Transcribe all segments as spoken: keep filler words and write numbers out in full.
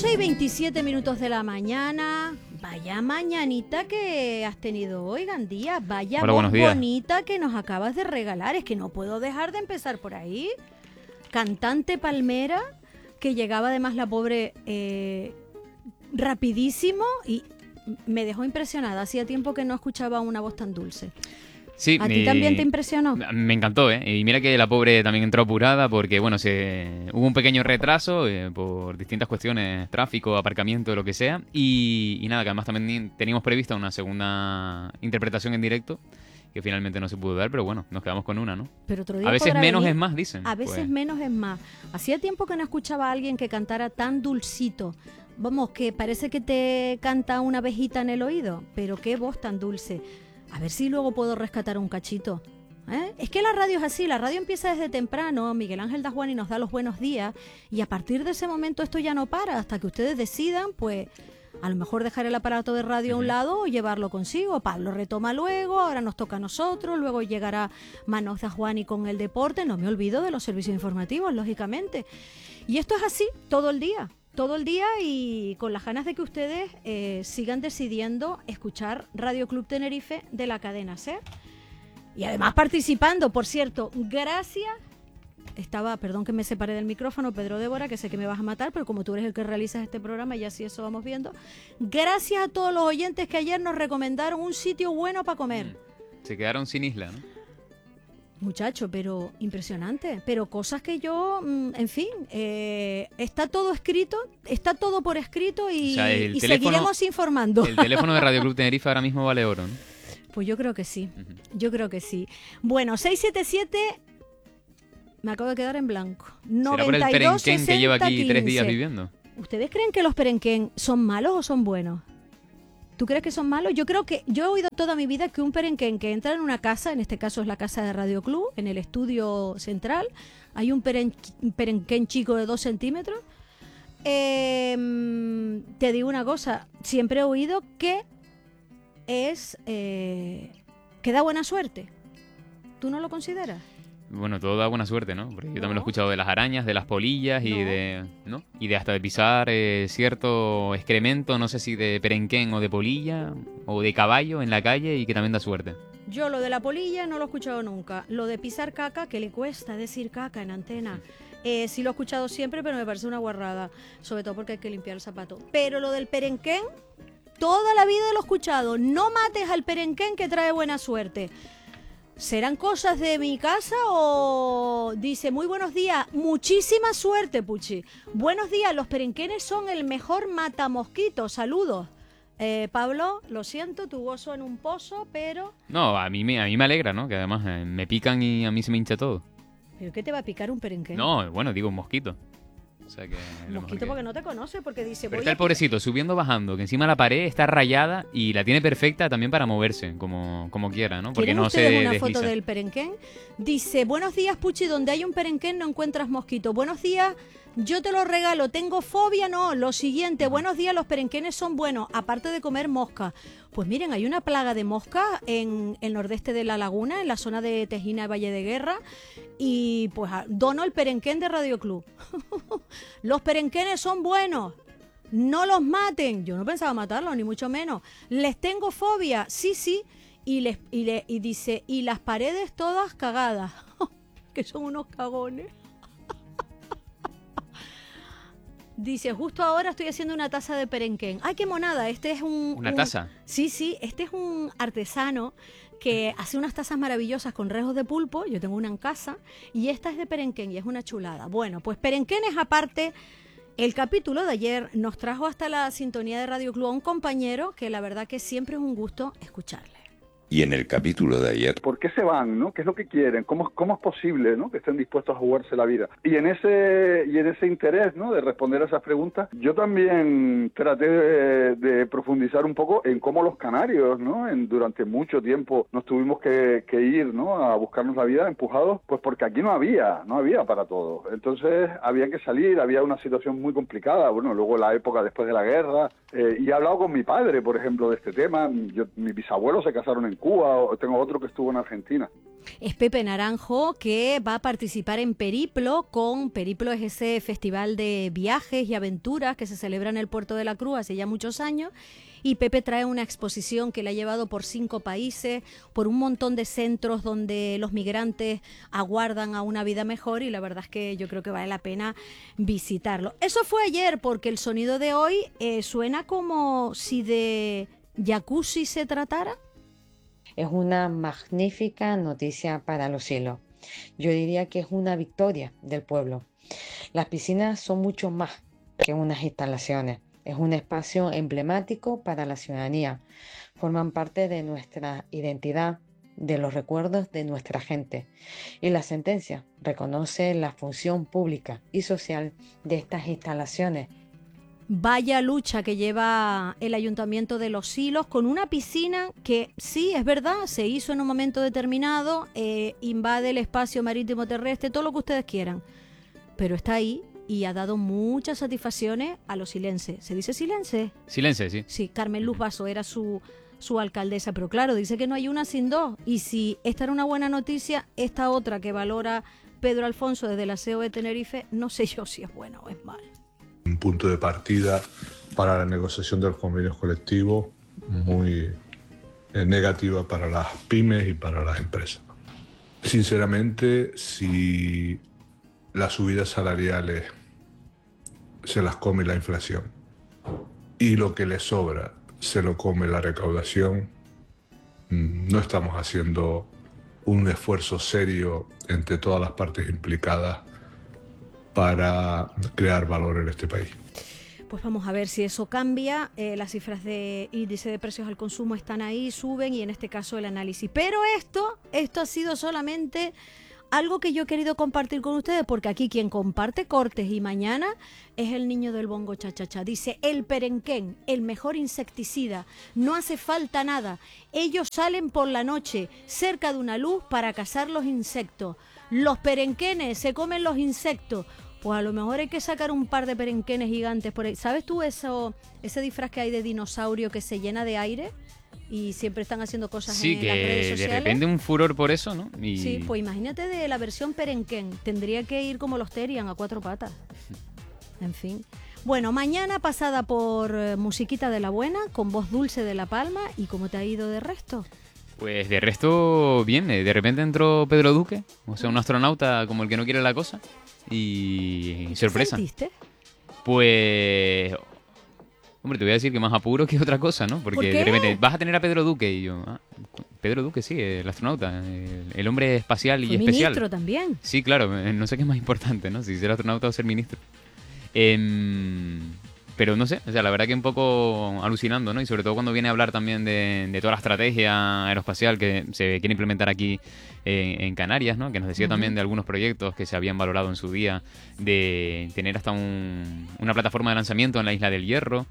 ocho y veintisiete minutos de la mañana. Vaya mañanita que has tenido hoy, Gandía. Vaya Hola, voz buenos días. bonita que nos acabas de regalar. Es que no puedo dejar de empezar por ahí. Cantante palmera, que llegaba además la pobre eh, rapidísimo y me dejó impresionada. Hacía tiempo que no escuchaba una voz tan dulce. Sí, ¿A ti me, también te impresionó? Me encantó, ¿eh? Y mira que la pobre también entró apurada porque, bueno, se hubo un pequeño retraso eh, por distintas cuestiones, tráfico, aparcamiento, lo que sea. Y, y nada, que además también teníamos prevista una segunda interpretación en directo que finalmente no se pudo dar, pero bueno, nos quedamos con una, ¿no? Pero otro día A veces podrá menos venir. es más, dicen. A veces Pues, menos es más. Hacía tiempo que no escuchaba a alguien que cantara tan dulcito. Vamos, que parece que te canta una abejita en el oído, pero qué voz tan dulce. A ver si luego puedo rescatar un cachito. ¿Eh? Es que la radio es así, la radio empieza desde temprano, Miguel Ángel Dajuani nos da los buenos días y a partir de ese momento esto ya no para, hasta que ustedes decidan, pues a lo mejor dejar el aparato de radio a un lado o llevarlo consigo. Pablo retoma luego, ahora nos toca a nosotros, luego llegará Manos Dajuani con el deporte, no me olvido de los servicios informativos, lógicamente. Y esto es así todo el día. Todo el día y con las ganas de que ustedes eh, sigan decidiendo escuchar Radio Club Tenerife de la cadena SER. Y además participando, por cierto, gracias. Estaba, perdón que me separé del micrófono, Pedro Débora, que sé que me vas a matar, pero como tú eres el que realizas este programa y así eso vamos viendo. Gracias a todos los oyentes que ayer nos recomendaron un sitio bueno para comer. se quedaron sin isla, ¿no? Muchacho, pero impresionante, pero cosas que yo, en fin, eh, está todo escrito, está todo por escrito y, O sea, el y teléfono- seguiremos informando. El teléfono de Radio Club Tenerife ahora mismo vale oro, ¿no? Pues yo creo que sí, Ujú. yo creo que sí. Bueno, seis siete siete, me acabo de quedar en blanco. ¿Será por el noventa y dos, perenquén que lleva aquí sesenta, tres días quince. viviendo? ¿Ustedes creen que los perenquén son malos o son buenos? ¿Tú crees que son malos? Yo creo que yo he oído toda mi vida que un perenquén que entra en una casa, en este caso es la casa de Radio Club, en el estudio central, hay un, peren, un perenquén chico de dos centímetros. Eh, te digo una cosa, siempre he oído que es eh, que da buena suerte. ¿Tú no lo consideras? Bueno, todo da buena suerte, ¿no? Porque yo también lo he No. escuchado de las arañas, de las polillas y No. de... ¿no? Y de hasta de pisar eh, cierto excremento, no sé si de perenquén o de polilla o de caballo en la calle y que también da suerte. Yo lo de la polilla no lo he escuchado nunca. Lo de pisar caca, que le cuesta decir caca en antena, eh, sí lo he escuchado siempre, pero me parece una guarrada. Sobre todo porque hay que limpiar el zapato. Pero lo del perenquén, toda la vida lo he escuchado. No mates al perenquén que trae buena suerte. ¿Serán cosas de mi casa o...? Dice, muy buenos días, muchísima suerte, Puchi. Buenos días, los perenquenes son el mejor matamosquitos. Saludos. Eh, Pablo, lo siento, tu gozo en un pozo, pero... No, a mí me, a mí me alegra, ¿no? Que además eh, me pican y a mí se me hincha todo. ¿Pero qué te va a picar un perenquén? No, bueno, digo un mosquito. O sea que... es lo mejor Mosquito que- porque no te conoce, porque dice... Pero voy está a el pobrecito subiendo, bajando, que encima la pared está rayada y la tiene perfecta también para moverse, como, como quiera, ¿no? Porque ¿Quieren no se ustedes una desliza. foto del perenquén? Dice, buenos días, Puchi, donde hay un perenquén no encuentras mosquito. Buenos días, yo te lo regalo. Tengo fobia, no. Lo siguiente, buenos días, los perenquenes son buenos, aparte de comer mosca. Pues miren, hay una plaga de mosca en el nordeste de la laguna, en la zona de Tejina y Valle de Guerra, y pues a- dono el perenquén de Radio Club. Los perenquenes son buenos. No los maten. Yo no pensaba matarlos, ni mucho menos. Les tengo fobia. Sí, sí. Y, les, y, le, y dice, y las paredes todas cagadas. Que son unos cagones. Dice, justo ahora estoy haciendo una taza de perenquén. ¡Ay, qué monada! Este es un... ¿Una un- taza? Sí, sí. Este es un artesano que hace unas tazas maravillosas con rejos de pulpo. Yo tengo una en casa. Y esta es de perenquén y es una chulada. Bueno, pues perenquénes aparte... El capítulo de ayer nos trajo hasta la sintonía de Radio Club a un compañero que la verdad que siempre es un gusto escucharle. Y en el capítulo de ayer, ¿Por qué se van, no? ¿Qué es lo que quieren? ¿Cómo, cómo es posible, no? Que estén dispuestos a jugarse la vida? Y en ese y en ese interés, ¿no? De responder a esas preguntas, yo también traté de, de profundizar un poco en cómo los canarios, ¿no? En, durante mucho tiempo nos tuvimos que, que ir, ¿no? A buscarnos la vida empujados, pues porque aquí no había, no había para todo. Entonces había que salir, había una situación muy complicada. Bueno, luego la época después de la guerra. Eh, y he hablado con mi padre, por ejemplo, de este tema. Yo, mis bisabuelos se casaron en Cuba, o tengo otro que estuvo en Argentina. Es Pepe Naranjo, que va a participar en Periplo. Con Periplo es ese festival de viajes y aventuras que se celebra en el Puerto de la Cruz hace ya muchos años. Y Pepe trae una exposición que la ha llevado por cinco países, por un montón de centros donde los migrantes aguardan a una vida mejor, y la verdad es que yo creo que vale la pena visitarlo. Eso fue ayer, porque el sonido de hoy eh, suena como si de jacuzzi se tratara. Es una magnífica noticia para Los Silos. Yo diría que es una victoria del pueblo. Las piscinas son mucho más que unas instalaciones. Es un espacio emblemático para la ciudadanía. Forman parte de nuestra identidad, de los recuerdos de nuestra gente. Y la sentencia reconoce la función pública y social de estas instalaciones. Vaya lucha que lleva el Ayuntamiento de Los Silos con una piscina que sí, es verdad, se hizo en un momento determinado, eh, invade el espacio marítimo terrestre, todo lo que ustedes quieran, pero está ahí y ha dado muchas satisfacciones a los silenses. ¿Se dice silense? Silense, sí. Sí, Carmen Luz Basso era su, su alcaldesa, pero claro, dice que no hay una sin dos, y si esta era una buena noticia, esta otra que valora Pedro Alfonso desde la C E O de Tenerife, no sé yo si es buena o es mala. Un punto de partida para la negociación de los convenios colectivos muy eh, negativa para las pymes y para las empresas. Sinceramente, si las subidas salariales se las come la inflación y lo que le sobra se lo come la recaudación, no estamos haciendo un esfuerzo serio entre todas las partes implicadas para crear valor en este país. Pues vamos a ver si eso cambia. Eh, las cifras de índice de precios al consumo están ahí, suben, y en este caso el análisis. Pero esto, esto ha sido solamente algo que yo he querido compartir con ustedes, porque aquí quien comparte cortes y mañana es el niño del bongo cha-cha-cha. Dice, el perenquén, el mejor insecticida, no hace falta nada. Ellos salen por la noche cerca de una luz para cazar los insectos. Los perenquenes se comen los insectos. Pues a lo mejor hay que sacar un par de perenquenes gigantes por ahí. ¿Sabes tú eso, ese disfraz que hay de dinosaurio que se llena de aire? Y siempre están haciendo cosas sí, en las redes sociales. Sí, que de repente un furor por eso, ¿no? Y... Sí, pues imagínate de la versión perenquén. Tendría que ir como los Terian, a cuatro patas. En fin. Bueno, mañana pasada por eh, musiquita de la buena, con voz dulce de La Palma. ¿Y cómo te ha ido de resto? Pues de resto, bien. De repente entró Pedro Duque, o sea, un astronauta como el que no quiere la cosa. Y sorpresa. ¿Qué sentiste? Pues... Hombre, te voy a decir que más apuro que otra cosa, ¿no? Porque ¿Por qué? de repente vas a tener a Pedro Duque y yo... Ah, Pedro Duque, sí, el astronauta, el, el hombre espacial y Fue especial. ministro también. Sí, claro, no sé qué es más importante, ¿no? Si ser astronauta o ser ministro. Eh, pero no sé, o sea, la verdad que un poco alucinando, ¿no? Y sobre todo cuando viene a hablar también de, de toda la estrategia aeroespacial que se quiere implementar aquí en, en Canarias, ¿no? Que nos decía uh-huh. también de algunos proyectos que se habían valorado en su día, de tener hasta un, una plataforma de lanzamiento en la Isla del Hierro.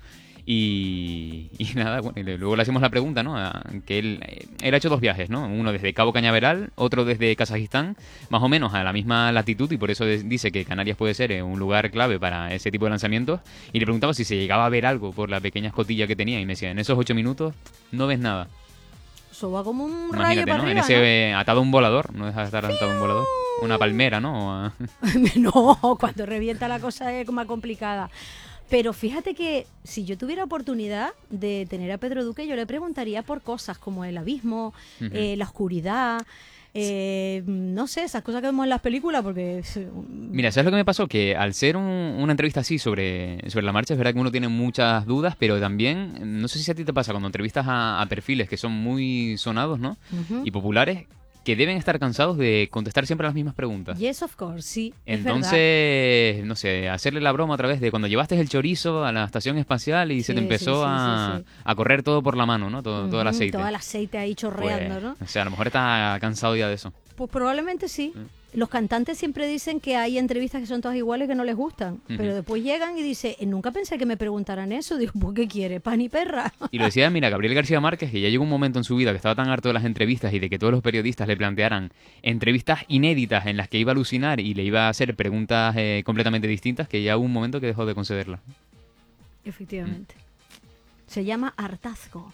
Y, y nada, bueno, y luego le hacemos la pregunta, ¿no? A, que él, él ha hecho dos viajes, ¿no? Uno desde Cabo Cañaveral, otro desde Kazajistán, más o menos a la misma latitud, y por eso de, dice que Canarias puede ser eh, un lugar clave para ese tipo de lanzamientos. Y le preguntaba si se llegaba a ver algo por la pequeña escotilla que tenía, y me decía, en esos ocho minutos no ves nada. Eso va como un Imagínate, rayo para ¿no? arriba, En ese ¿no? eh, atado a un volador, no deja de estar atado a un volador. Una palmera, ¿no? No, cuando revienta la cosa es más complicada. Pero fíjate que si yo tuviera oportunidad de tener a Pedro Duque, yo le preguntaría por cosas como el abismo, uh-huh. eh, la oscuridad, eh, no sé, esas cosas que vemos en las películas, porque... Mira, ¿sabes lo que me pasó? Que al ser un, una entrevista así sobre, sobre la marcha, es verdad que uno tiene muchas dudas, pero también, no sé si a ti te pasa, cuando entrevistas a, a perfiles que son muy sonados, ¿no? Uh-huh. Y populares, que deben estar cansados de contestar siempre las mismas preguntas. Yes, of course, sí. Entonces, no sé, hacerle la broma otra vez de cuando llevaste el chorizo a la estación espacial y sí, se te empezó sí, sí, a, sí, sí. a correr todo por la mano, ¿no? Todo, uh-huh, todo el aceite. Todo el aceite ahí chorreando, pues, ¿no? O sea, a lo mejor está cansado ya de eso. Pues probablemente sí. Uh-huh. Los cantantes siempre dicen que hay entrevistas que son todas iguales que no les gustan, uh-huh. pero después llegan y dicen, nunca pensé que me preguntaran eso. Digo, ¿por qué quiere? ¿Pan y perra? Y lo decía, mira, Gabriel García Márquez, que ya llegó un momento en su vida que estaba tan harto de las entrevistas y de que todos los periodistas le plantearan entrevistas inéditas en las que iba a alucinar y le iba a hacer preguntas eh, completamente distintas, que ya hubo un momento que dejó de concederlas. Efectivamente. Mm. Se llama hartazgo.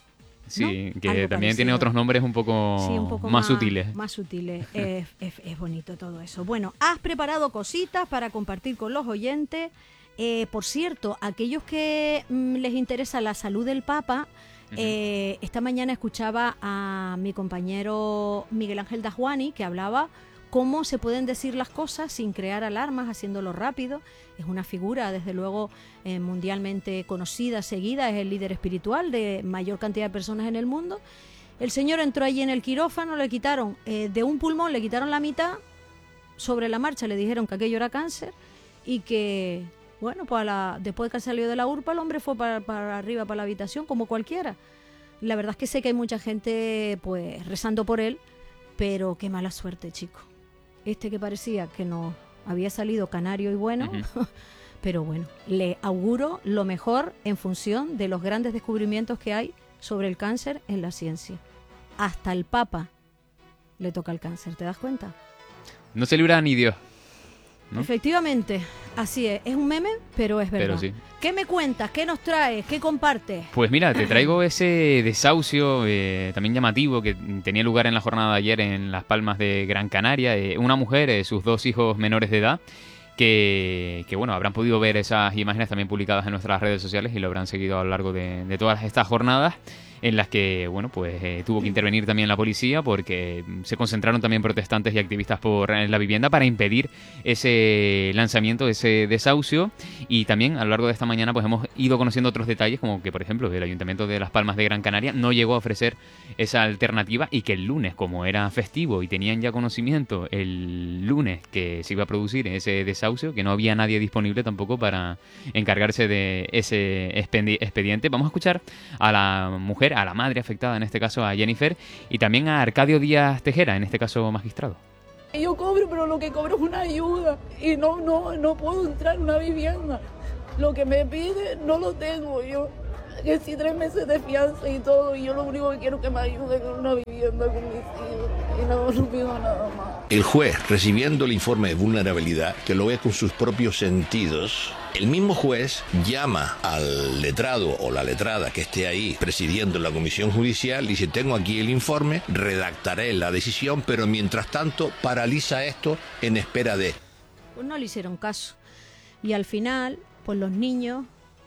Sí, ¿no? que Algo también parecido. tiene otros nombres un poco, Sí, un poco más, sutiles. Más sutiles. es, es, es bonito todo eso. Bueno, has preparado cositas para compartir con los oyentes. Eh, por cierto, aquellos que mm, les interesa la salud del Papa, uh-huh. eh, esta mañana escuchaba a mi compañero Miguel Ángel Dajuani, que hablaba cómo se pueden decir las cosas sin crear alarmas, haciéndolo rápido. Es una figura, desde luego, eh, mundialmente conocida, seguida, es el líder espiritual de mayor cantidad de personas en el mundo. El señor entró allí en el quirófano, le quitaron eh, de un pulmón, le quitaron la mitad, sobre la marcha le dijeron que aquello era cáncer y que, bueno, pues a la, después de que salió de la urpa, el hombre fue para, para arriba, para la habitación, como cualquiera. La verdad es que sé que hay mucha gente pues rezando por él, pero qué mala suerte, chico. Este que parecía que no había salido canario y bueno, uh-huh. pero bueno, le auguro lo mejor en función de los grandes descubrimientos que hay sobre el cáncer en la ciencia. Hasta el Papa le toca el cáncer, ¿te das cuenta? No se libra ni Dios, ¿no? Efectivamente, así es. Es un meme, pero es verdad. Pero sí. ¿Qué me cuentas? ¿Qué nos traes? ¿Qué compartes? Pues mira, te traigo ese desahucio eh, también llamativo que tenía lugar en la jornada de ayer en Las Palmas de Gran Canaria. Eh, una mujer, eh, sus dos hijos menores de edad, que, que bueno, habrán podido ver esas imágenes también publicadas en nuestras redes sociales y lo habrán seguido a lo largo de, de todas estas jornadas, en las que, bueno, pues eh, tuvo que intervenir también la policía porque se concentraron también protestantes y activistas por la vivienda para impedir ese lanzamiento, ese desahucio. Y también a lo largo de esta mañana pues hemos ido conociendo otros detalles, como que, por ejemplo, el Ayuntamiento de Las Palmas de Gran Canaria no llegó a ofrecer esa alternativa y que el lunes, como era festivo y tenían ya conocimiento el lunes que se iba a producir ese desahucio, que no había nadie disponible tampoco para encargarse de ese expediente. Vamos a escuchar a la mujer, a la madre afectada, en este caso a Jennifer, y también a Arcadio Díaz Tejera, en este caso magistrado. Yo cobro, pero lo que cobro es una ayuda y no, no, no puedo entrar en una vivienda. Lo que me pide no lo tengo yo. Que si tres meses de fianza y todo, y yo lo único que quiero es que me ayuden en una vivienda con mis hijos. Y no, no pido nada más. El juez, recibiendo el informe de vulnerabilidad, que lo ve con sus propios sentidos, el mismo juez llama al letrado o la letrada que esté ahí presidiendo la comisión judicial y dice: tengo aquí el informe, redactaré la decisión, pero mientras tanto paraliza esto en espera de... Pues no le hicieron caso. Y al final, pues los niños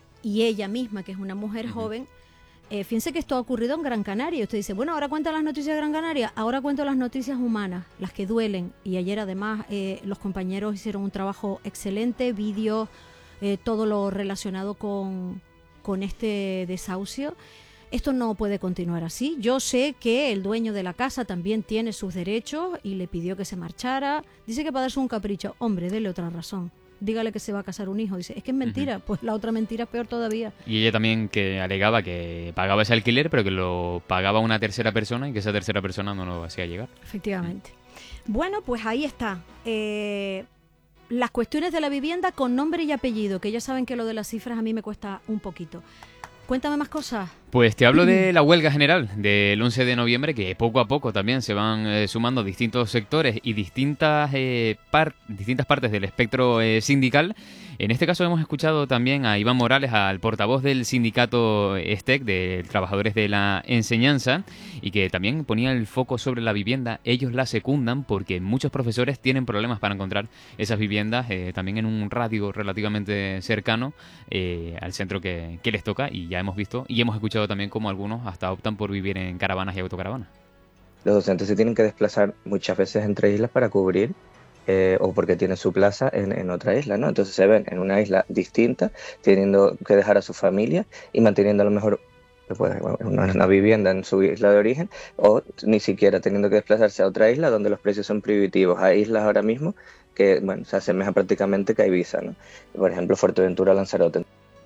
y ella misma, que es una mujer uh-huh. joven, eh, fíjense que esto ha ocurrido en Gran Canaria. Y usted dice, bueno, ahora cuentan las noticias de Gran Canaria, ahora cuento las noticias humanas, las que duelen. Y ayer además eh, los compañeros hicieron un trabajo excelente, vídeos, eh, todo lo relacionado con, con este desahucio. Esto no puede continuar así. Yo sé que el dueño de la casa también tiene sus derechos y le pidió que se marchara. Dice que para darse un capricho. Hombre, dele otra razón. Dígale que se va a casar un hijo. Dice, es que es mentira. Uh-huh. Pues la otra mentira es peor todavía. Y ella también que alegaba que pagaba ese alquiler, pero que lo pagaba una tercera persona y que esa tercera persona no lo hacía llegar. Efectivamente. Uh-huh. Bueno, pues ahí está. Eh, las cuestiones de la vivienda con nombre y apellido, que ya saben que lo de las cifras a mí me cuesta un poquito. Cuéntame más cosas. Pues te hablo de la huelga general del once de noviembre, que poco a poco también se van eh, sumando distintos sectores y distintas, eh, par distintas partes del espectro eh, sindical. En este caso hemos escuchado también a Iván Morales, al portavoz del sindicato STEC, de Trabajadores de la Enseñanza, y que también ponía el foco sobre la vivienda. Ellos la secundan porque muchos profesores tienen problemas para encontrar esas viviendas, eh, también en un radio relativamente cercano eh, al centro que, que les toca, y ya hemos visto y hemos escuchado también cómo algunos hasta optan por vivir en caravanas y autocaravanas. Los docentes se tienen que desplazar muchas veces entre islas para cubrir eh, o porque tienen su plaza en, en otra isla, ¿no? Entonces se ven en una isla distinta, teniendo que dejar a su familia y manteniendo a lo mejor pues, una, una vivienda en su isla de origen, o ni siquiera teniendo que desplazarse a otra isla donde los precios son prohibitivos. Hay islas ahora mismo que, bueno, se asemeja prácticamente que a Ibiza, ¿no? Por ejemplo, Fuerteventura, Lanzarote.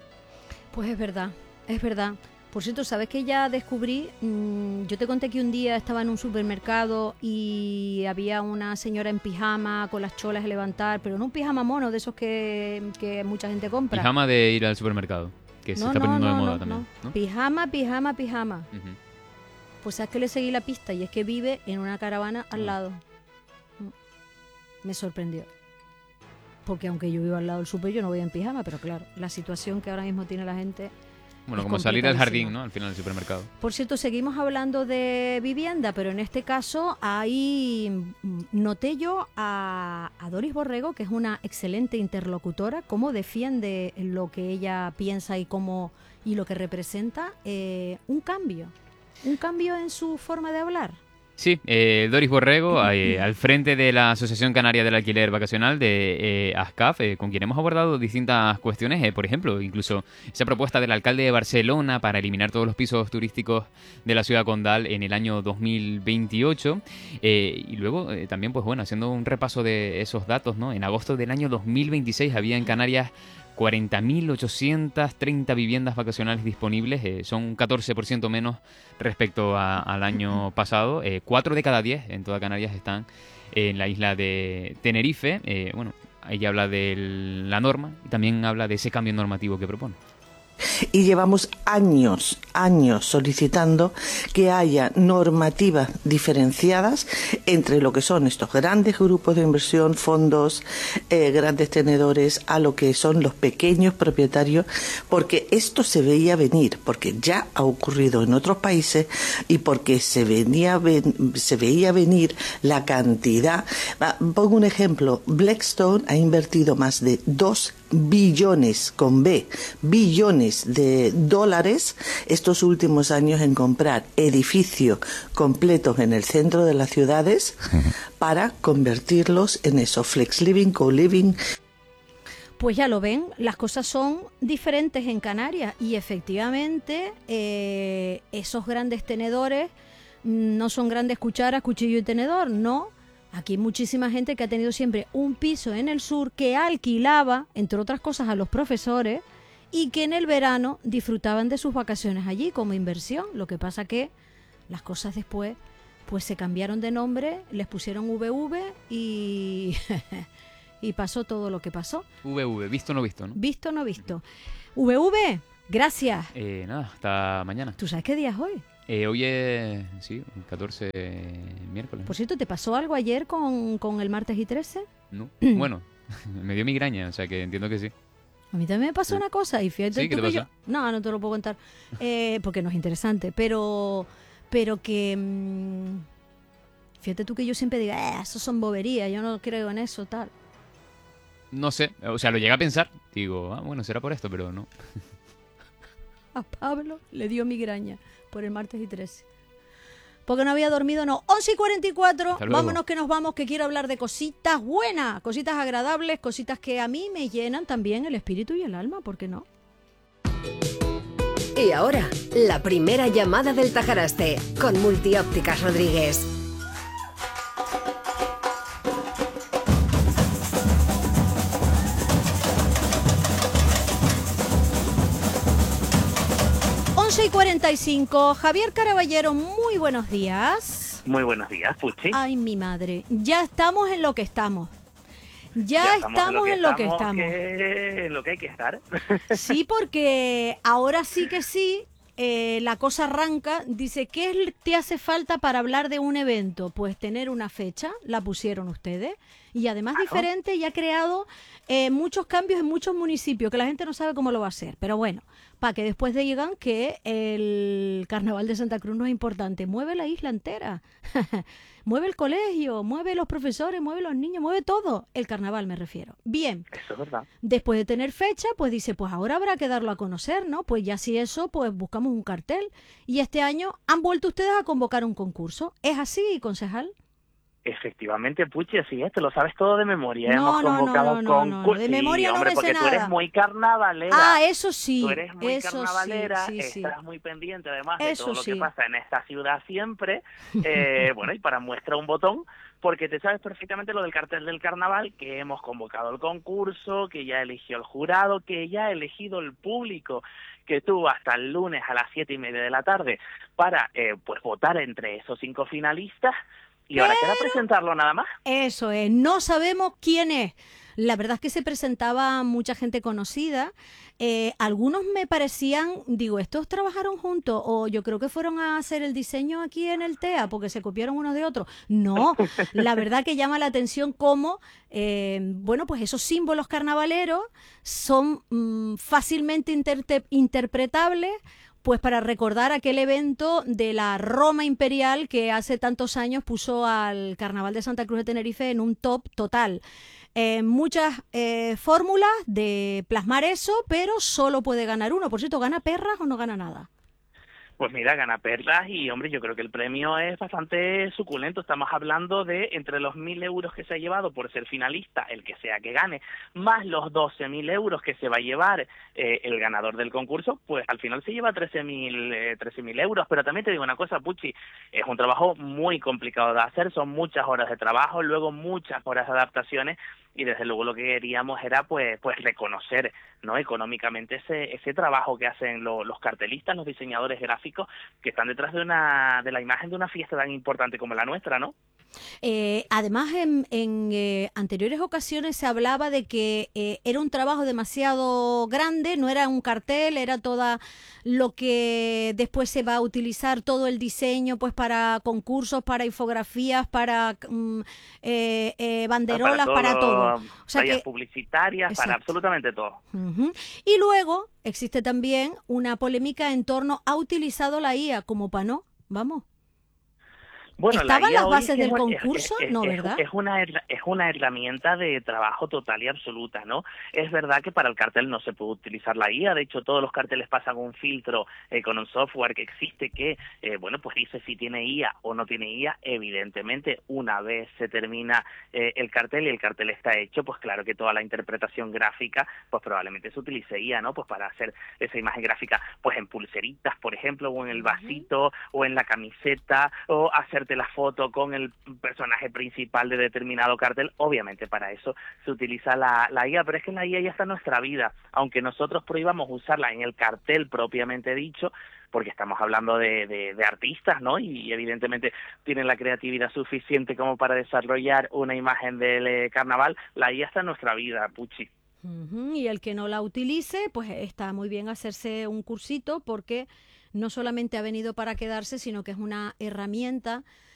Pues es verdad, es verdad. Por cierto, ¿sabes qué ya descubrí? Mm, yo te conté que un día estaba en un supermercado y había una señora en pijama con las cholas de levantar, pero no un pijama mono de esos que, que mucha gente compra. Pijama de ir al supermercado, que no, se está no, poniendo no, de moda no, también. No. ¿No? Pijama, pijama, pijama. Uh-huh. Pues sabes que le seguí la pista y es que vive en una caravana al lado. Me sorprendió. Porque aunque yo vivo al lado del súper, yo no voy en pijama, pero claro, la situación que ahora mismo tiene la gente Bueno, Es como salir al jardín, complicadísimo. ¿no? Al final del supermercado. Por cierto, seguimos hablando de vivienda, pero en este caso ahí mm, noté yo a, a Doris Borrego, que es una excelente interlocutora, cómo defiende lo que ella piensa y cómo y lo que representa, eh, un cambio, un cambio en su forma de hablar. Sí, eh, Doris Borrego, eh, al frente de la Asociación Canaria del Alquiler Vacacional de eh, ASCAF, eh, con quien hemos abordado distintas cuestiones, eh, por ejemplo, incluso esa propuesta del alcalde de Barcelona para eliminar todos los pisos turísticos de la ciudad condal en el año dos mil veintiocho, eh, y luego eh, también, pues bueno, haciendo un repaso de esos datos, ¿no? En agosto del año dos mil veintiséis había en Canarias cuarenta mil ochocientas treinta viviendas vacacionales disponibles, eh, son un catorce por ciento menos respecto a, al año pasado. Eh, cuatro de cada diez en toda Canarias están en la isla de Tenerife. Eh, bueno, ella habla de la norma y también habla de ese cambio normativo que propone. Y llevamos años, años solicitando que haya normativas diferenciadas entre lo que son estos grandes grupos de inversión, fondos, eh, grandes tenedores, a lo que son los pequeños propietarios, porque esto se veía venir, porque ya ha ocurrido en otros países y porque se, venía, se veía venir la cantidad. Pongo un ejemplo, Blackstone ha invertido más de dos billones, con B, billones de dólares estos últimos años en comprar edificios completos en el centro de las ciudades para convertirlos en eso, flex living, co-living. Pues ya lo ven, las cosas son diferentes en Canarias y efectivamente eh, esos grandes tenedores no son grandes cucharas, cuchillo y tenedor, no. Aquí hay muchísima gente que ha tenido siempre un piso en el sur que alquilaba, entre otras cosas, a los profesores y que en el verano disfrutaban de sus vacaciones allí como inversión. Lo que pasa que las cosas después pues se cambiaron de nombre, les pusieron V V y, y pasó todo lo que pasó. V V, visto o no visto, ¿no? Visto o no visto. V V, gracias. Eh, nada, hasta mañana. ¿Tú sabes qué día es hoy? Eh, hoy es, sí, catorce, miércoles. Por cierto, ¿te pasó algo ayer con, con el martes y trece? No, bueno, me dio migraña, o sea que entiendo que sí. A mí también me pasó Sí. una cosa y fíjate ¿Sí? ¿Qué tú te que yo... pasó? No, no te lo puedo contar, eh, porque no es interesante, pero, pero que... mmm, fíjate tú que yo siempre digo, eh, eso son boberías, yo no creo en eso, tal. No sé, o sea, lo llegué a pensar. Digo, ah, bueno, será por esto, pero no. A Pablo le dio migraña por el martes y trece. Porque no había dormido, no. once y cuarenta y cuatro, Hasta luego. vámonos que nos vamos, que quiero hablar de cositas buenas, cositas agradables, cositas que a mí me llenan también el espíritu y el alma, ¿por qué no? Y ahora, la primera llamada del Tajaraste, con Multiópticas Rodríguez. once y cuarenta y cinco, Javier Caraballero, muy buenos días. Muy buenos días, Puchi. Ay, mi madre, ya estamos en lo que estamos. Ya, Ya estamos en lo que estamos. que- en lo que hay que estar. Sí, porque ahora sí que sí, eh, la cosa arranca. Dice, ¿qué te hace falta para hablar de un evento? Pues tener una fecha, la pusieron ustedes, y además diferente, y ha creado eh, muchos cambios en muchos municipios, que la gente no sabe cómo lo va a hacer. Pero bueno, para que después digan que el Carnaval de Santa Cruz no es importante. Mueve la isla entera. Mueve el colegio, mueve los profesores, mueve los niños, mueve todo. El carnaval me refiero. Bien. Eso es verdad. Después de tener fecha, pues dice, pues ahora habrá que darlo a conocer, ¿no? Pues ya si eso, pues buscamos un cartel. Y este año han vuelto ustedes a convocar un concurso. ¿Es así, concejal? Efectivamente, Puchi, así es, te lo sabes todo de memoria. No, Hemos no, no, convocado no, no, no, concursos. de memoria Sí, no hombre, me sé porque tú nada. eres muy carnavalera. Ah, eso sí, Tú eres muy eso sí, carnavalera, sí, sí. estás muy pendiente además de Eso todo lo sí. que pasa en esta ciudad siempre. Eh, bueno, y para muestra un botón, porque te sabes perfectamente lo del cartel del carnaval, que hemos convocado el concurso, que ya eligió el jurado, que ya ha elegido el público, que tuvo hasta el lunes a las siete y media de la tarde para eh, pues votar entre esos cinco finalistas. Y ahora Pero- queda presentarlo nada más. Eso es, no sabemos quién es. La verdad es que se presentaba mucha gente conocida. Eh, algunos me parecían, digo, estos trabajaron juntos o yo creo que fueron a hacer el diseño aquí en el T E A porque se copiaron unos de otros. No, la verdad que llama la atención cómo, eh, bueno, pues esos símbolos carnavaleros son mm, fácilmente interte- interpretables, pues para recordar aquel evento de la Roma imperial que hace tantos años puso al Carnaval de Santa Cruz de Tenerife en un top total. Eh, muchas eh, fórmulas de plasmar eso, pero solo puede ganar uno. Por cierto, ¿gana perras o no gana nada? Pues mira, gana perlas y, hombre, yo creo que el premio es bastante suculento. Estamos hablando de entre los mil euros que se ha llevado por ser finalista, el que sea que gane, más los doce mil euros que se va a llevar eh, el ganador del concurso, pues al final se lleva trece mil eh, trece mil euros. Pero también te digo una cosa, Puchi, es un trabajo muy complicado de hacer, son muchas horas de trabajo, luego muchas horas de adaptaciones, y desde luego lo que queríamos era pues pues reconocer, ¿no?, económicamente ese ese trabajo que hacen lo, los cartelistas, los diseñadores gráficos que están detrás de una de la imagen de una fiesta tan importante como la nuestra, ¿no? Eh, además, en, en eh, anteriores ocasiones se hablaba de que eh, era un trabajo demasiado grande, no era un cartel, era toda lo que después se va a utilizar, todo el diseño pues para concursos, para infografías, para mm, eh, eh, banderolas, para todo. O sea vallas que, publicitarias, exacto, para absolutamente todo. Uh-huh. Y luego existe también una polémica en torno a utilizado la I A como panó, vamos. Bueno, ¿Estaban la las bases del es- concurso? es- es- No, es- ¿verdad? Es una, herra- es una herramienta de trabajo total y absoluta, ¿no? Es verdad que para el cartel no se puede utilizar la I A, de hecho todos los carteles pasan un filtro eh, con un software que existe que, eh, bueno, pues dice si tiene I A o no tiene I A. Evidentemente, una vez se termina eh, el cartel y el cartel está hecho, pues claro que toda la interpretación gráfica, pues probablemente se utilice I A, ¿no? Pues para hacer esa imagen gráfica, pues en pulseritas, por ejemplo, o en el vasito, o en la camiseta, o hacerte la foto con el personaje principal de determinado cartel. Obviamente para eso se utiliza la, la I A, pero es que la I A ya está en nuestra vida, aunque nosotros prohibamos usarla en el cartel propiamente dicho, porque estamos hablando de, de, de artistas, ¿no? Y evidentemente tienen la creatividad suficiente como para desarrollar una imagen del eh, carnaval. La I A está en nuestra vida, Puchi. Uh-huh. Y el que no la utilice, pues está muy bien hacerse un cursito porque no solamente ha venido para quedarse, sino que es una herramienta